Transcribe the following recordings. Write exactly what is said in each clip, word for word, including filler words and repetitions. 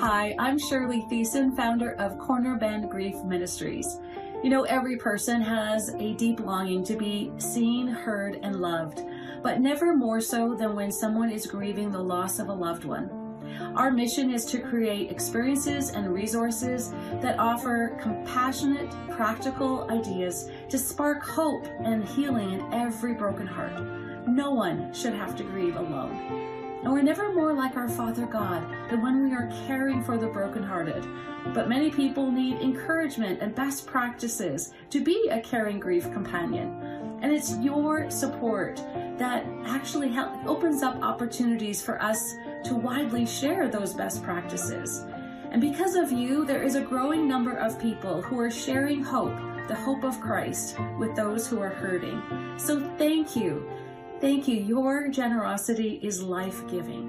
Hi, I'm Shirley Thiessen, founder of Corner Bend Grief Ministries. You know, every person has a deep longing to be seen, heard, and loved, but never more so than when someone is grieving the loss of a loved one. Our mission is to create experiences and resources that offer compassionate, practical ideas to spark hope and healing in every broken heart. No one should have to grieve alone. And we're never more like our Father God than when we are caring for the brokenhearted. But many people need encouragement and best practices to be a caring grief companion. And it's your support that actually help, opens up opportunities for us to widely share those best practices. And because of you, there is a growing number of people who are sharing hope, the hope of Christ, with those who are hurting. So thank you. Thank you. Your generosity is life-giving.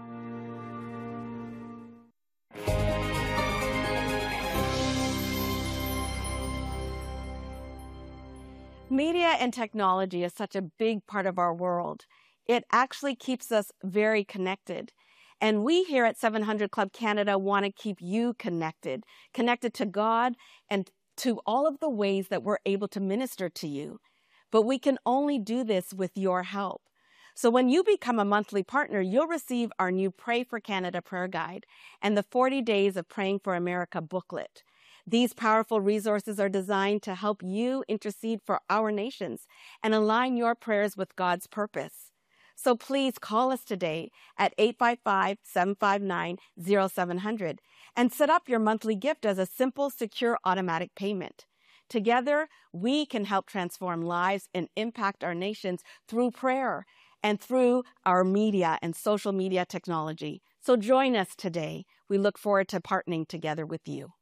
Media and technology is such a big part of our world. It actually keeps us very connected. And we here at seven hundred Club Canada want to keep you connected, connected to God and to all of the ways that we're able to minister to you. But we can only do this with your help. So when you become a monthly partner, you'll receive our new Pray for Canada prayer guide and the forty days of Praying for America booklet. These powerful resources are designed to help you intercede for our nations and align your prayers with God's purpose. So please call us today at eight five five, seven five nine, zero seven zero zero and set up your monthly gift as a simple, secure, automatic payment. Together, we can help transform lives and impact our nations through prayer and through our media and social media technology. So join us today. We look forward to partnering together with you.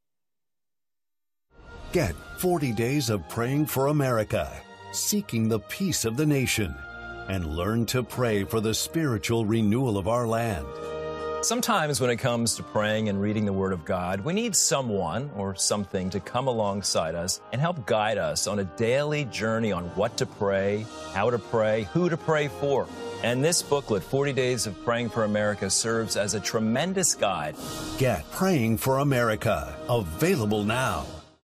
Get forty days of Praying for America, seeking the peace of the nation, and learn to pray for the spiritual renewal of our land. Sometimes when it comes to praying and reading the Word of God, we need someone or something to come alongside us and help guide us on a daily journey on what to pray, how to pray, who to pray for. And this booklet, forty days of Praying for America, serves as a tremendous guide. Get Praying for America, available now.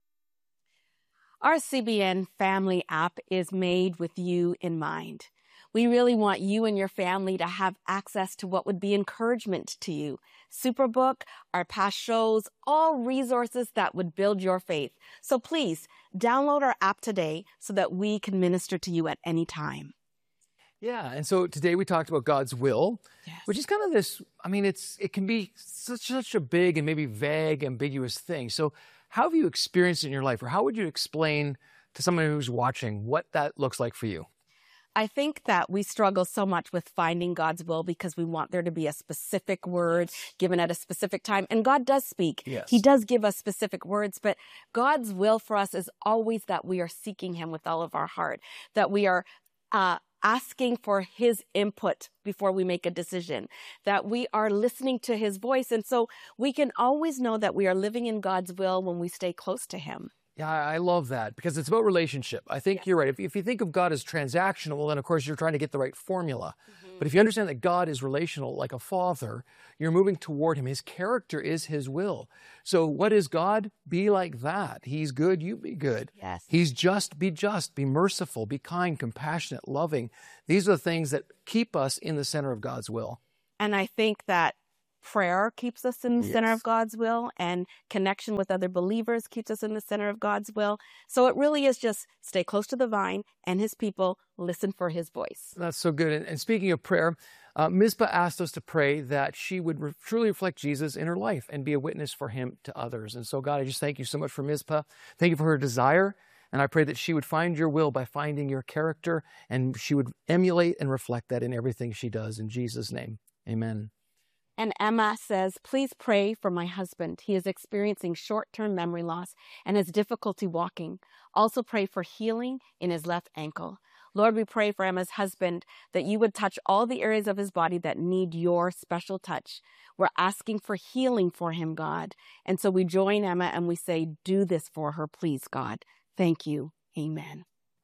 Our C B N Family app is made with you in mind. We really want you and your family to have access to what would be encouragement to you. Superbook, our past shows, all resources that would build your faith. So please download our app today so that we can minister to you at any time. Yeah, and so today we talked about God's will, Yes. which is kind of this, I mean, it's it can be such, such a big and maybe vague, ambiguous thing. So how have you experienced it in your life, or how would you explain to someone who's watching what that looks like for you? I think that we struggle so much with finding God's will because we want there to be a specific word given at a specific time. And God does speak. Yes. He does give us specific words, but God's will for us is always that we are seeking Him with all of our heart, that we are uh, asking for His input before we make a decision, that we are listening to His voice. And so we can always know that we are living in God's will when we stay close to Him. Yeah, I love that because it's about relationship. I think Yeah. you're right. If, if you think of God as transactional, well, then of course you're trying to get the right formula. Mm-hmm. But if you understand that God is relational like a father, you're moving toward Him. His character is His will. So what is God? Be like that. He's good, you be good. Yes. He's just, be just, be merciful, be kind, compassionate, loving. These are the things that keep us in the center of God's will. And I think that prayer keeps us in the center Yes. of God's will, and connection with other believers keeps us in the center of God's will. So it really is just stay close to the vine and His people, listen for His voice. That's so good. And, and speaking of prayer, uh, Mizpah asked us to pray that she would re- truly reflect Jesus in her life and be a witness for Him to others. And so, God, I just thank you so much for Mizpah. Thank you for her desire. And I pray that she would find your will by finding your character, and she would emulate and reflect that in everything she does. In Jesus' name, amen. And Emma says, please pray for my husband. He is experiencing short-term memory loss and has difficulty walking. Also pray for healing in his left ankle. Lord, we pray for Emma's husband that you would touch all the areas of his body that need your special touch. We're asking for healing for him, God. And so we join Emma and we say, do this for her, please, God. Thank you. Amen.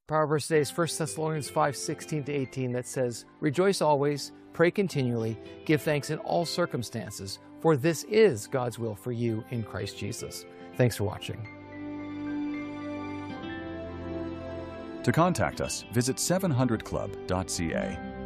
Power verse today is First Thessalonians five, sixteen to eighteen that says, "Rejoice always, pray continually, give thanks in all circumstances, for this is God's will for you in Christ Jesus." Thanks for watching. To contact us, visit seven hundred club dot c a.